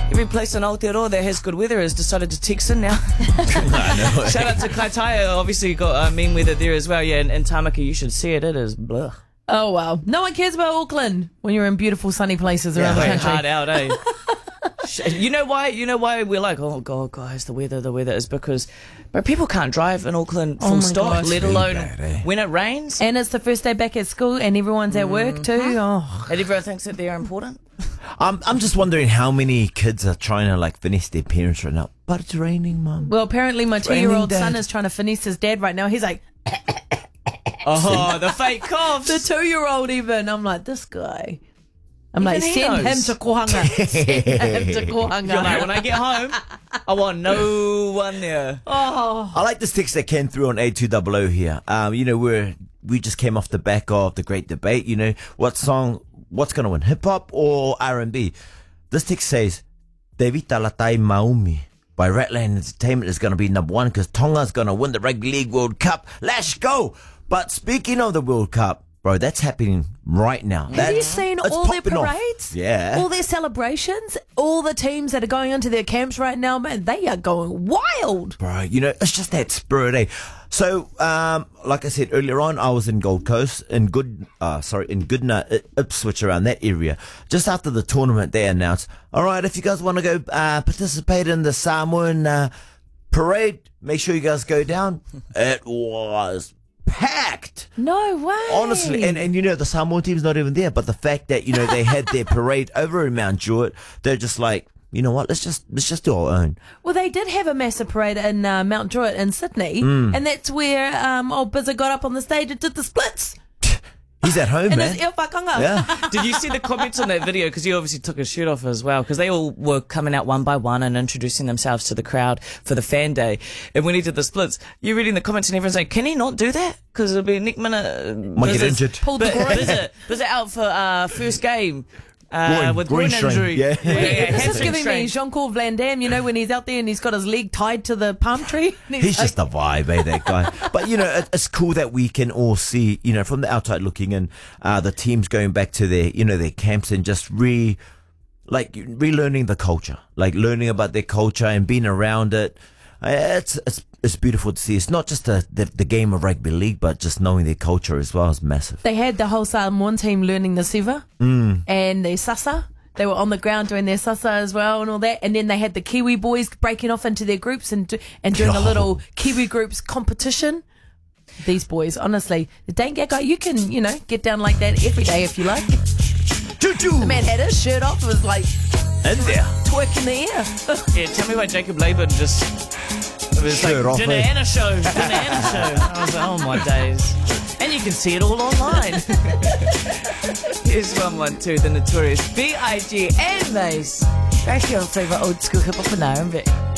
every place in Aotearoa that has good weather has decided to text in now. Shout out to Kaitaia, obviously got mean weather there as well. Yeah, and Tamaki, you should see it. It is blah. Oh, wow. No one cares about Auckland when you're in beautiful sunny places around the country. Hard out, eh? You know why we're like, oh God, guys, the weather is because people can't drive in Auckland full stop, gosh. let alone bad, when it rains. And it's the first day back at school and everyone's at work too. Oh. And everyone thinks that they're important. I'm just wondering how many kids are trying to like finish their parents right now. But it's raining, Mum. Well, apparently my It's raining, 2-year-old Dad. son is trying to finesse his dad right now. He's like, Oh, the fake coughs. the 2-year-old even. I'm like, this guy. I'm like, Even he send him knows. to Kohanga. Send him to Kohanga. You're like, when I get home, I want no one there. Oh. I like this text that came through on A200 here. We just came off the back of the great debate. What's going to win, hip hop or R&B? This text says, Te Vita Latai Maumi by Ratland Entertainment is going to be number 1 because Tonga's going to win the Rugby League World Cup. Let's go! But speaking of the World Cup, bro, that's happening right now. Have you seen it's all their popping off. parades? Yeah. All their celebrations? All the teams that are going into their camps right now, man, they are going wild. Bro, it's just that spirit, eh? So, like I said earlier on, I was in Gold Coast, in Goodna, Ipswich, around that area. Just after the tournament, they announced, all right, if you guys want to go participate in the Samoan parade, make sure you guys go down. It was packed. No way. Honestly, and the Samoan team's not even there, but the fact that, they had their parade over in Mount Druitt, they're just like, you know what, let's just do our own. Well, they did have a massive parade in Mount Druitt in Sydney, and that's where old Bizza got up on the stage and did the splits. He's at home, In man. his Ilwhakanga. Yeah. Did you see the comments on that video? Because he obviously took his shirt off as well. Because they all were coming out one by one and introducing themselves to the crowd for the fan day. And when he did the splits, you're reading the comments and everyone's like, can he not do that? Because it'll be Nick Minna. Might get injured. Pulled the groin. Bizza out for first game. With Groin groin strain, injury. yeah. This is hamstring giving me strain. Jean-Claude Van Damme, when he's out there and he's got his leg tied to the palm tree. And He's just a vibe, that guy. But, it's cool that we can all see, from the outside looking in, the teams going back to their camps and just relearning the culture, like learning about their culture and being around it. It's beautiful to see. It's not just the game of rugby league, but just knowing their culture as well is massive. They had the whole Samoan team learning the seva and the sasa. They were on the ground doing their sasa as well and all that. And then they had the Kiwi boys breaking off into their groups and doing a little Kiwi groups competition. These boys, honestly, the Dane guy, you can, get down like that every day if you like. The man had his shirt off, was like In there. twerk in the air. Yeah, tell me why Jacob Laban just... It was Shirt like off, dinner eh? and a show. I was like, oh my days. And you can see it all online. Here's 112, the Notorious B.I.G. and Mace. Back here on Favourite Old School Hip Hop and R&B.